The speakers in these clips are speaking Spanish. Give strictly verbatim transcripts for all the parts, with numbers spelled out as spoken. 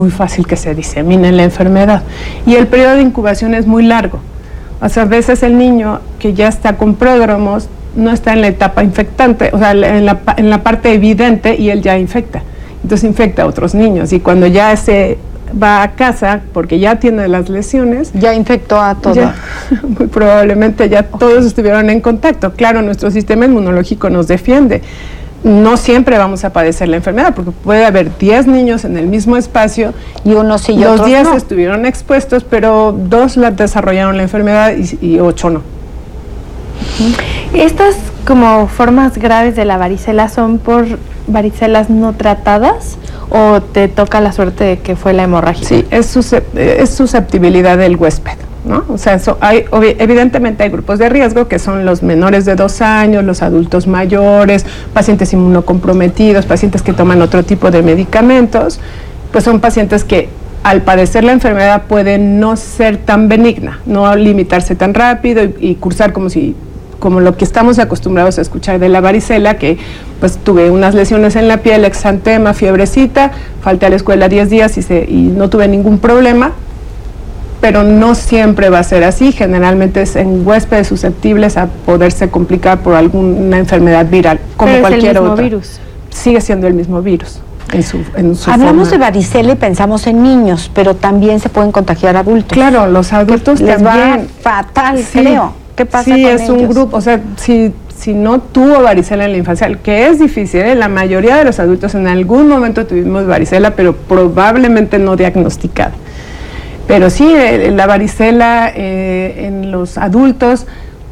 muy fácil que se disemine la enfermedad. Y el periodo de incubación es muy largo. O sea, a veces el niño que ya está con pródromos no está en la etapa infectante, o sea, en la, en la parte evidente, y él ya infecta. Entonces infecta a otros niños. Y cuando ya se va a casa, porque ya tiene las lesiones... Ya infectó a todos. Muy probablemente ya okay. todos estuvieron en contacto. Claro, nuestro sistema inmunológico nos defiende. No siempre vamos a padecer la enfermedad, porque puede haber diez niños en el mismo espacio y unos sí y los otros diez no. estuvieron expuestos, pero dos la desarrollaron la enfermedad y, y ocho no. Estas como formas graves de la varicela son por varicelas no tratadas o te toca la suerte de que fue la hemorragia. Sí, es, suscept es susceptibilidad del huésped, ¿no? O sea, so, hay, evidentemente hay grupos de riesgo que son los menores de dos años, los adultos mayores, pacientes inmunocomprometidos, pacientes que toman otro tipo de medicamentos, pues son pacientes que al padecer la enfermedad pueden no ser tan benigna, no limitarse tan rápido y, y cursar como si como lo que estamos acostumbrados a escuchar de la varicela, que pues tuve unas lesiones en la piel, exantema, fiebrecita, falté a la escuela diez días y, se, y no tuve ningún problema, pero no siempre va a ser así. Generalmente es en huéspedes susceptibles a poderse complicar por alguna enfermedad viral, como pero cualquier es el mismo otra. Virus. Sigue siendo el mismo virus. En su, en su Hablamos forma. de varicela y pensamos en niños, pero también se pueden contagiar adultos. Claro, los adultos les también. va fatal, sí, creo. ¿Qué pasa sí, con es ellos? un grupo, o sea, si, si no tuvo varicela en la infancia, que es difícil, ¿eh? La mayoría de los adultos en algún momento tuvimos varicela, pero probablemente no diagnosticada. Pero sí, eh, la varicela eh, en los adultos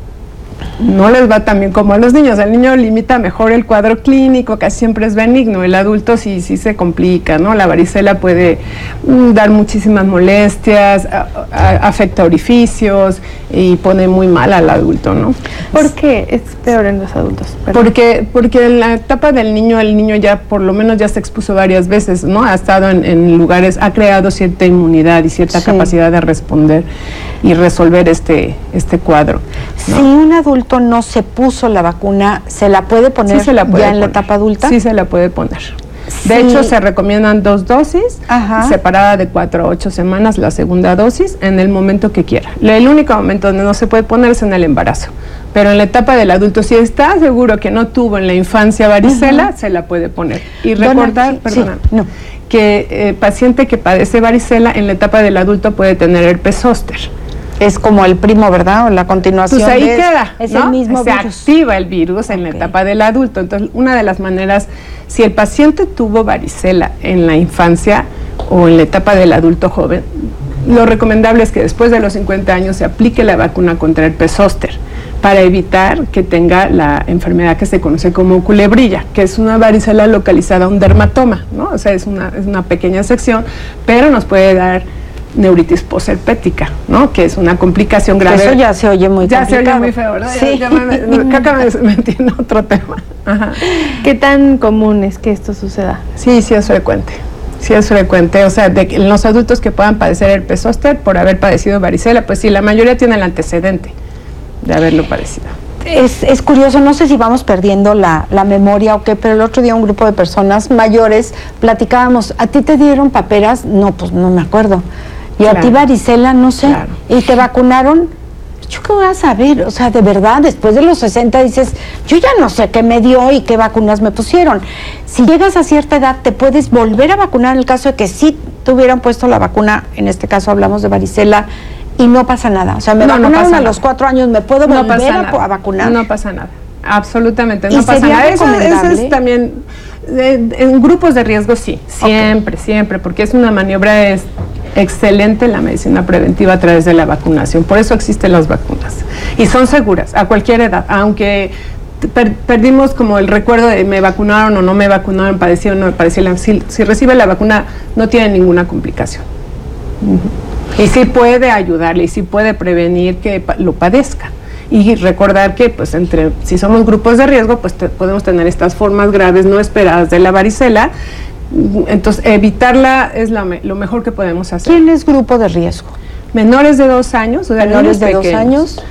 no les va tan bien como a los niños. El niño limita mejor el cuadro clínico, casi siempre es benigno. El adulto sí, sí se complica, ¿no? La varicela puede mm, dar muchísimas molestias, a, a, afecta orificios y pone muy mal al adulto, ¿no? ¿Por qué es peor en los adultos? Perdón. Porque, porque en la etapa del niño, el niño ya por lo menos ya se expuso varias veces, ¿no? Ha estado en, en lugares, ha creado cierta inmunidad y cierta sí. capacidad de responder y resolver este, este cuadro, ¿no? Si un adulto no se puso la vacuna, ¿se la puede poner sí se la puede ya poner. en la etapa adulta? Sí se la puede poner. Sí. De hecho, se recomiendan dos dosis, Ajá. separada de cuatro a ocho semanas la segunda dosis, en el momento que quiera. El único momento donde no se puede poner es en el embarazo. Pero en la etapa del adulto, si está seguro que no tuvo en la infancia varicela, uh-huh. se la puede poner. Y recordar, sí, perdona, sí, no. que eh, paciente que padece varicela en la etapa del adulto puede tener herpes zóster. Es como el primo, ¿verdad? O la continuación. Pues ahí de queda, es ¿no? el mismo Se virus. activa el virus okay. en la etapa del adulto. Entonces, una de las maneras, si el paciente tuvo varicela en la infancia o en la etapa del adulto joven, lo recomendable es que después de los cincuenta años se aplique la vacuna contra el herpes zóster para evitar que tenga la enfermedad que se conoce como culebrilla, que es una varicela localizada a un dermatoma, ¿no? O sea, es una, es una pequeña sección, pero nos puede dar neuritis posherpética, ¿no? Que es una complicación grave. Eso ya se oye muy ya complicado. se oye muy feo, ¿verdad? Sí. Ya, ya me, me, creo que me metí en otro tema. Ajá. ¿Qué tan común es que esto suceda? Sí, sí es frecuente. Sí es frecuente, o sea, de que los adultos que puedan padecer herpes zóster por haber padecido varicela, pues sí, la mayoría tiene el antecedente de haberlo padecido. Es, es curioso, no sé si vamos perdiendo la, la memoria o qué, pero el otro día un grupo de personas mayores platicábamos, ¿a ti te dieron paperas? No, pues no me acuerdo. Y claro. a ti varicela, no sé. Claro. ¿Y te vacunaron? ¿Yo qué voy a saber? O sea, de verdad, después de los sesenta dices, yo ya no sé qué me dio y qué vacunas me pusieron. Si llegas a cierta edad, te puedes volver a vacunar en el caso de que sí te hubieran puesto la vacuna, en este caso hablamos de varicela, y no pasa nada. O sea, me no, vacunaron no a los nada. cuatro años, ¿me puedo no volver a, a vacunar? No pasa nada, absolutamente, no ¿Y pasa sería nada. Eso, recomendable? eso es también, de, en grupos de riesgo sí, siempre, okay. siempre, porque es una maniobra es excelente la medicina preventiva a través de la vacunación. Por eso existen las vacunas. Y son seguras a cualquier edad, aunque per, perdimos como el recuerdo de me vacunaron o no me vacunaron, padecí o no padecí. Si, si recibe la vacuna no tiene ninguna complicación. Uh-huh. Y sí puede ayudarle y sí puede prevenir que lo padezca. Y recordar que pues entre si somos grupos de riesgo, pues te, podemos tener estas formas graves no esperadas de la varicela. Entonces, evitarla es la me, lo mejor que podemos hacer. ¿Quién es grupo de riesgo? Menores de dos años, o sea, menores de pequeños, dos años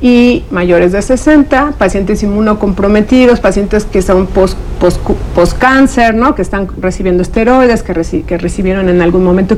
y mayores de sesenta, pacientes inmunocomprometidos, pacientes que son post, post, post cáncer, ¿no? Que están recibiendo esteroides, que, reci que recibieron en algún momento